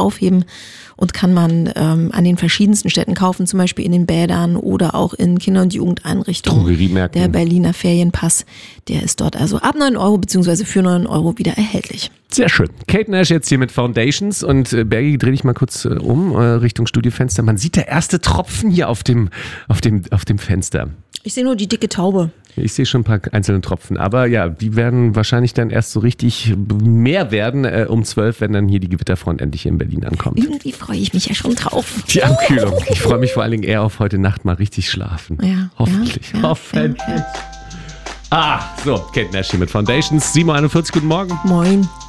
aufheben und kann man an den verschiedensten Städten kaufen, zum Beispiel in den Bädern oder auch in Kinder- und Jugendeinrichtungen. Drogeriemärkten. Der Berliner Ferienpass, der ist dort also ab 9 Euro bzw. für 9 Euro wieder erhältlich. Sehr schön. Kate Nash jetzt hier mit Foundations und Bergi, dreh dich mal kurz um Richtung Studiofenster. Man sieht der erste Tropfen hier auf dem Fenster. Ich sehe nur die dicke Taube. Ich sehe schon ein paar einzelne Tropfen, aber ja, die werden wahrscheinlich dann erst so richtig mehr werden um 12, wenn dann hier die Gewitterfront endlich hier in Berlin ankommt. Irgendwie freue ich mich ja schon drauf. Die Abkühlung. Ich freue mich vor allen Dingen eher auf heute Nacht mal richtig schlafen. Ja, Hoffentlich. ja, Hoffentlich. ja. So, Kate Nash hier mit Foundations. 7.41 Uhr, guten Morgen. Moin.